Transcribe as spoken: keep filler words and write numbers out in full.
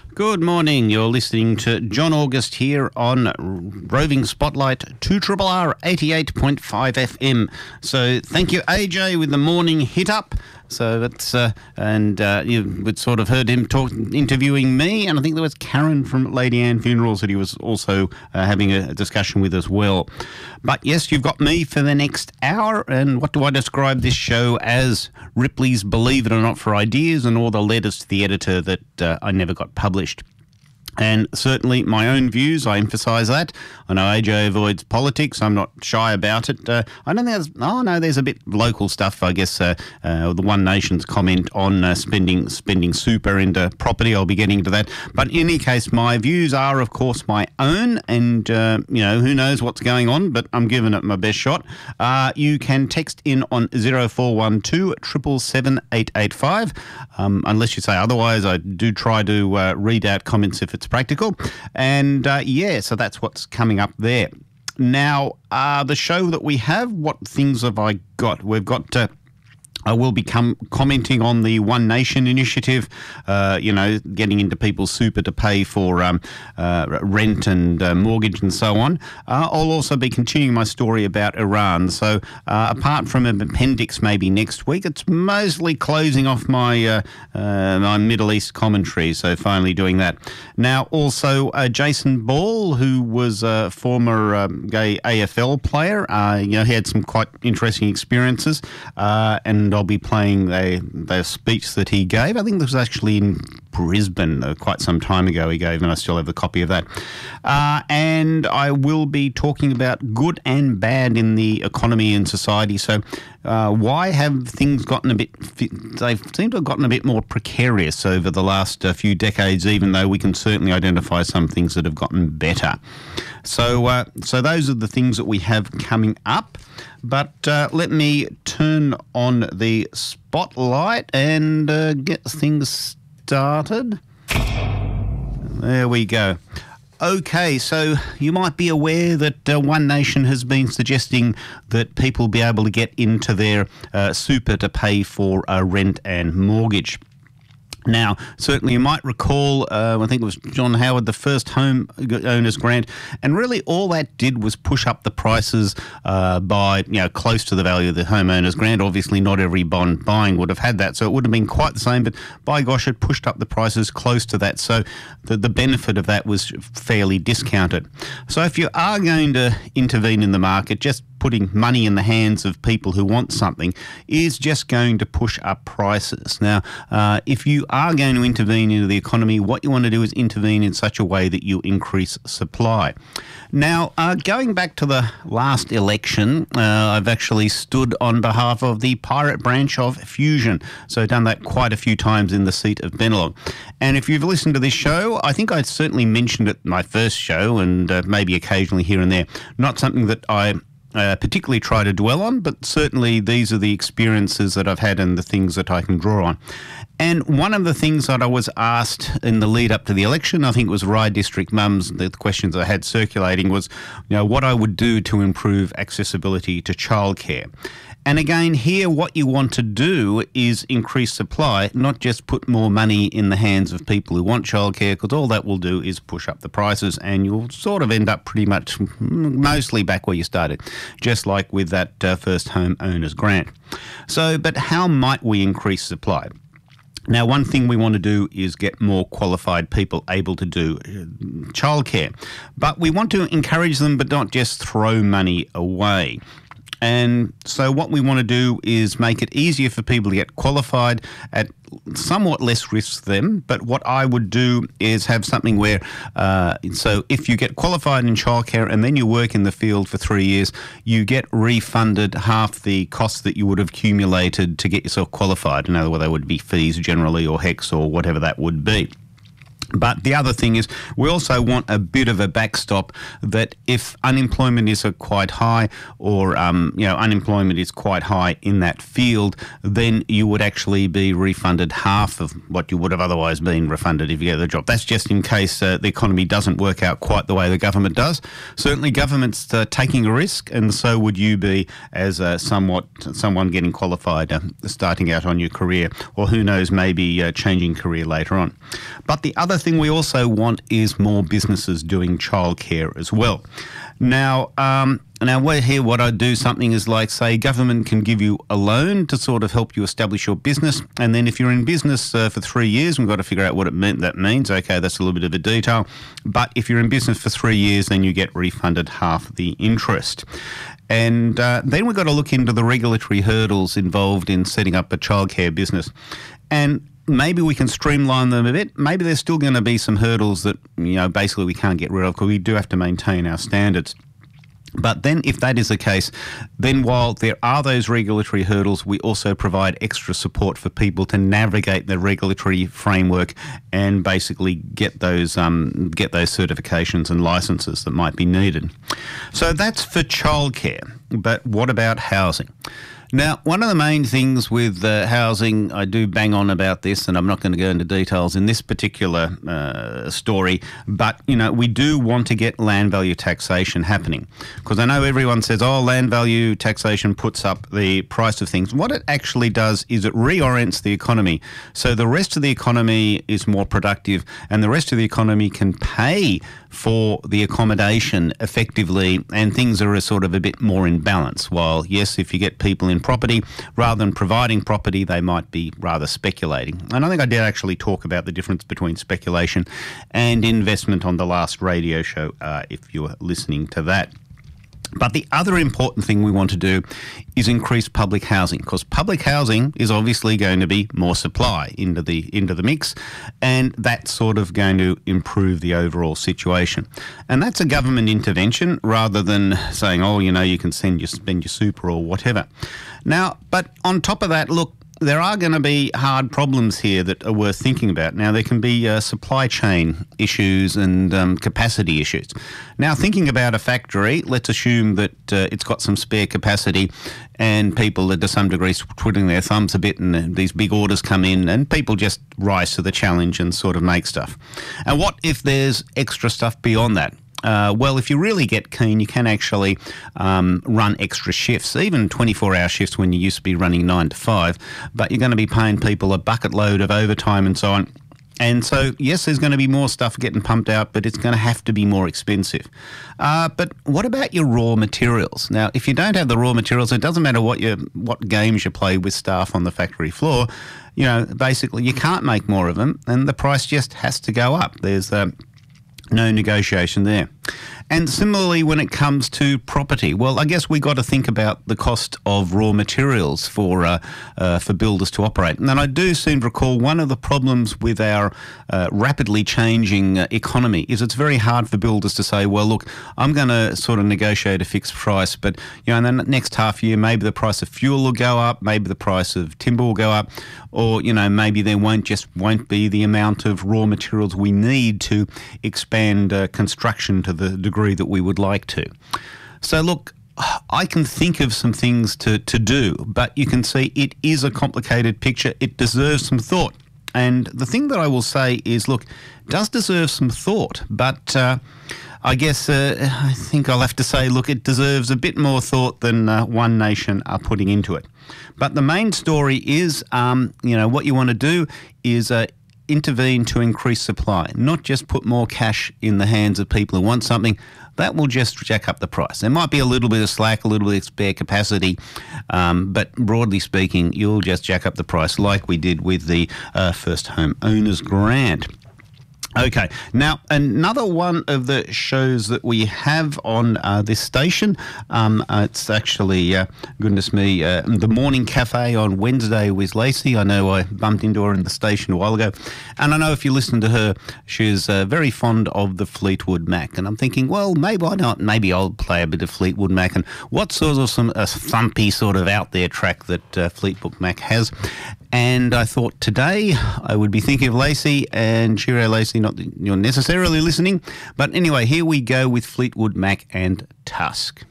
Good morning. You're listening to John August here on Roving Spotlight two R R R eighty-eight point five F M. So thank you, A J, with the morning hit up. So that's uh, and uh, you would sort of heard him talk, interviewing me, and I think there was Karen from Lady Anne Funerals that he was also uh, having a, a discussion with as well. But yes, you've got me for the next hour, and what do I describe this show as? Ripley's Believe It or Not for Ideas, and all the letters to the editor that uh, I never got published. And certainly my own views, I emphasise that. I know A J avoids politics. I'm not shy about it. Uh, I don't think there's, oh no, there's a bit local stuff, I guess, uh, uh, the One Nation's comment on uh, spending spending super into property. I'll be getting into that. But in any case, my views are, of course, my own. And, uh, you know, who knows what's going on, but I'm giving it my best shot. Uh, you can text in on zero four one two, seven seven seven, eight eight five. Um, unless you say otherwise, I do try to uh, read out comments if it's practical. And uh, yeah, so that's what's coming up there. Now, uh, the show that we have, what things have I got? We've got... Uh, I will be com- commenting on the One Nation initiative, uh, you know, getting into people's super to pay for um, uh, rent and uh, mortgage and so on. Uh, I'll also be continuing my story about Iran. So uh, apart from an appendix maybe next week, it's mostly closing off my, uh, uh, my Middle East commentary, so finally doing that. Now, also uh, Jason Ball, who was a former um, gay A F L player, uh, you know, he had some quite interesting experiences, uh, and I'll be playing a, the speech that he gave. I think this was actually in Brisbane uh, quite some time ago he gave, and I still have a copy of that. Uh, and I will be talking about good and bad in the economy and society. So uh, why have things gotten a bit, they seem to have gotten a bit more precarious over the last uh, few decades, even though we can certainly identify some things that have gotten better. So, uh, so those are the things that we have coming up. But uh, let me turn on the spotlight and uh, get things started. There we go. Okay, so you might be aware that uh, One Nation has been suggesting that people be able to get into their uh, super to pay for uh, rent and mortgage. Now, certainly you might recall, uh, I think it was John Howard, the first home owners grant, and really all that did was push up the prices uh, by, you know, close to the value of the home owners grant. Obviously, not every bond buying would have had that, so it would have been quite the same, but by gosh, it pushed up the prices close to that, so the, the benefit of that was fairly discounted. So if you are going to intervene in the market, just putting money in the hands of people who want something is just going to push up prices. Now, uh, if you are going to intervene into the economy, what you want to do is intervene in such a way that you increase supply. Now, uh, going back to the last election, uh, I've actually stood on behalf of the pirate branch of Fusion. So I've done that quite a few times in the seat of Bennelong. And if you've listened to this show, I think I certainly mentioned it in my first show and uh, maybe occasionally here and there. Not something that I Uh, particularly try to dwell on, but certainly these are the experiences that I've had and the things that I can draw on. And one of the things that I was asked in the lead up to the election, I think it was Rye District Mums, the questions I had circulating was, you know, what I would do to improve accessibility to childcare. And again, here what you want to do is increase supply, not just put more money in the hands of people who want childcare, because all that will do is push up the prices and you'll sort of end up pretty much mostly back where you started, just like with that uh, first home owners grant. So, but how might we increase supply? Now, one thing we want to do is get more qualified people able to do childcare, but we want to encourage them, but not just throw money away. And so what we want to do is make it easier for people to get qualified at somewhat less risk to them. But what I would do is have something where, uh, so if you get qualified in childcare and then you work in the field for three years, you get refunded half the costs that you would have accumulated to get yourself qualified. In other words, they would be fees generally or HECS or whatever that would be. But the other thing is we also want a bit of a backstop that if unemployment is a quite high or, um, you know, unemployment is quite high in that field, then you would actually be refunded half of what you would have otherwise been refunded if you get the job. That's just in case uh, the economy doesn't work out quite the way the government does. Certainly government's uh, taking a risk, and so would you be as uh, somewhat someone getting qualified, uh, starting out on your career, or who knows, maybe uh, changing career later on. But the other thing we also want is more businesses doing childcare as well. Now, um, now we're here, what I do, something is like, say, government can give you a loan to sort of help you establish your business. And then if you're in business uh, for three years, we've got to figure out what it meant, that means. Okay, that's a little bit of a detail. But if you're in business for three years, then you get refunded half the interest. And uh, then we've got to look into the regulatory hurdles involved in setting up a childcare business. And maybe we can streamline them a bit. Maybe there's still going to be some hurdles that, you know, basically we can't get rid of because we do have to maintain our standards. But then if that is the case, then while there are those regulatory hurdles, we also provide extra support for people to navigate the regulatory framework and basically get those um, get those certifications and licenses that might be needed. So that's for childcare. But what about housing? Now, one of the main things with uh, housing, I do bang on about this, and I'm not going to go into details in this particular uh, story, but, you know, we do want to get land value taxation happening. Because I know everyone says, oh, land value taxation puts up the price of things. What it actually does is it reorients the economy. So the rest of the economy is more productive, and the rest of the economy can pay for the accommodation effectively, and things are a sort of a bit more in balance. While, yes, if you get people in property, rather than providing property, they might be rather speculating. And I think I did actually talk about the difference between speculation and investment on the last radio show, uh, if you were listening to that. But the other important thing we want to do is increase public housing, because public housing is obviously going to be more supply into the into the mix, and that's sort of going to improve the overall situation. And that's a government intervention rather than saying, oh, you know, you can send your spend your super or whatever. Now, but on top of that, look, there are going to be hard problems here that are worth thinking about. Now, there can be uh, supply chain issues and um, capacity issues. Now, thinking about a factory, let's assume that uh, it's got some spare capacity and people are to some degree twiddling their thumbs a bit, and uh, these big orders come in and people just rise to the challenge and sort of make stuff. And what if there's extra stuff beyond that? Uh, well, if you really get keen, you can actually um, run extra shifts, even twenty-four hour shifts when you used to be running nine to five, but you're going to be paying people a bucket load of overtime and so on. And so, yes, there's going to be more stuff getting pumped out, but it's going to have to be more expensive. Uh, but what about your raw materials? Now, if you don't have the raw materials, it doesn't matter what you what games you play with staff on the factory floor. You know, basically, you can't make more of them, and the price just has to go up. There's um, no negotiation there. And similarly, when it comes to property, well, I guess we got to think about the cost of raw materials for uh, uh, for builders to operate. And then I do seem to recall one of the problems with our uh, rapidly changing uh, economy is it's very hard for builders to say, well, look, I'm going to sort of negotiate a fixed price, but you know, in the next half year, maybe the price of fuel will go up, maybe the price of timber will go up, or you know, maybe there won't just won't be the amount of raw materials we need to expand uh, construction to the degree that we would like to. So look, I can think of some things to, to do, but you can see it is a complicated picture. It deserves some thought. And the thing that I will say is, look, it does deserve some thought, but uh, I guess uh, I think I'll have to say, look, it deserves a bit more thought than uh, One Nation are putting into it. But the main story is, um, you know, what you want to do is uh, intervene to increase supply, not just put more cash in the hands of people who want something. That will just jack up the price. There might be a little bit of slack, a little bit of spare capacity, um, but broadly speaking, you'll just jack up the price like we did with the uh, First Home Owners Grant. Okay, now another one of the shows that we have on uh, this station, um, uh, it's actually, uh, goodness me, uh, The Morning Cafe on Wednesday with Lacey. I know I bumped into her in the station a while ago, and I know if you listen to her, she's uh, very fond of the Fleetwood Mac, and I'm thinking, well, maybe why not? Maybe I'll play a bit of Fleetwood Mac, and what sort of some a thumpy sort of out there track that uh, Fleetwood Mac has. And I thought today I would be thinking of Lacey, and cheerio, Lacey, not that you're necessarily listening. But anyway, here we go with Fleetwood Mac and Tusk.